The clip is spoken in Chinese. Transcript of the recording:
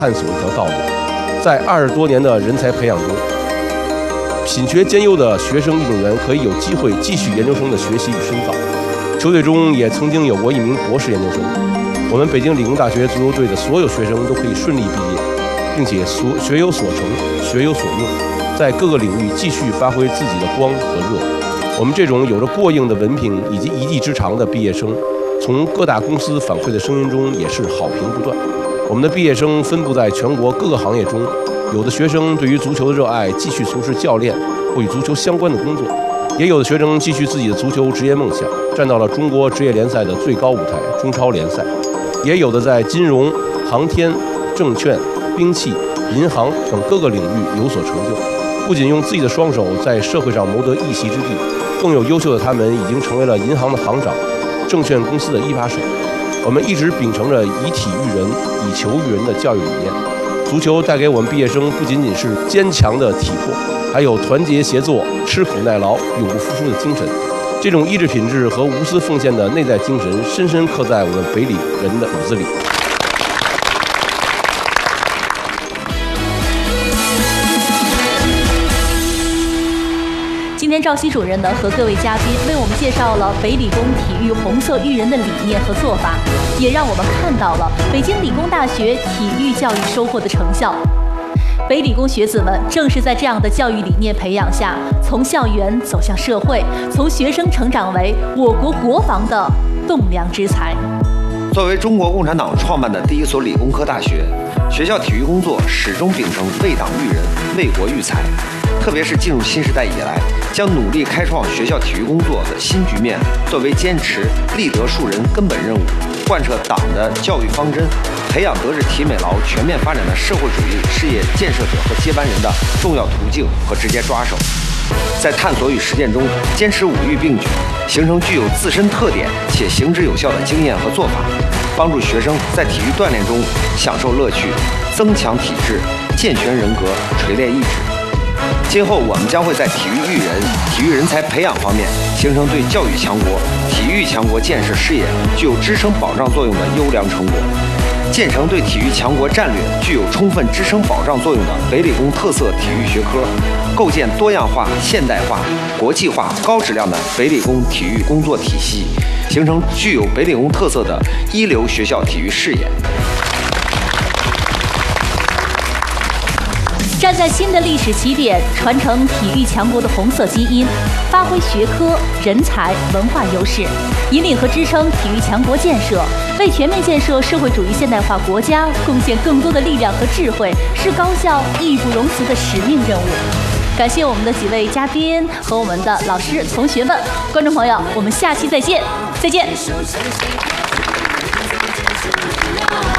探索一条道路。在20多年的人才培养中，品学兼优的学生运动员可以有机会继续研究生的学习与深造。球队中也曾经有过1名博士研究生。我们北京理工大学足球队的所有学生都可以顺利毕业，并且学有所成，学有所用，在各个领域继续发挥自己的光和热。我们这种有着过硬的文凭以及一技之长的毕业生，从各大公司反馈的声音中也是好评不断。我们的毕业生分布在全国各个行业中，有的学生对于足球的热爱继续从事教练或与足球相关的工作，也有的学生继续自己的足球职业梦想，站到了中国职业联赛的最高舞台中超联赛，也有的在金融、航天、证券、兵器、银行等各个领域有所成就，不仅用自己的双手在社会上谋得一席之地，更有优秀的他们已经成为了银行的行长、证券公司的一把手。我们一直秉承着以体育人、以球育人的教育理念。足球带给我们毕业生不仅仅是坚强的体魄，还有团结协作、吃苦耐劳、永不服输的精神。这种意志品质和无私奉献的内在精神，深深刻在我们北理人的骨子里。 今天赵西主任呢和各位嘉宾为我们介绍了北理工体育红色育人的理念和做法，也让我们看到了北京理工大学体育教育收获的成效。北理工学子们正是在这样的教育理念培养下，从校园走向社会，从学生成长为我国国防的栋梁之才。 作为中国共产党创办的第一所理工科大学，学校体育工作始终秉承为党育人、为国育才。特别是进入新时代以来，将努力开创学校体育工作的新局面作为坚持立德树人根本任务，贯彻党的教育方针，培养德智体美劳全面发展的社会主义事业建设者和接班人的重要途径和直接抓手。在探索与实践中，坚持五育并举，形成具有自身特点且行之有效的经验和做法，帮助学生在体育锻炼中享受乐趣，增强体质，健全人格，锤炼意志。今后我们将会在体育育人、体育人才培养方面，形成对教育强国、体育强国建设事业具有支撑保障作用的优良成果，建成对体育强国战略具有充分支撑保障作用的北理工特色体育学科，构建多样化、现代化、国际化、高质量的北理工体育工作体系，形成具有北理工特色的一流学校体育事业。 站在新的历史起点，传承体育强国的红色基因，发挥学科、人才、文化优势，引领和支撑体育强国建设，为全面建设社会主义现代化国家贡献更多的力量和智慧，是高校义不容辞的使命任务。感谢我们的几位嘉宾和我们的老师、同学们，观众朋友，我们下期再见，再见。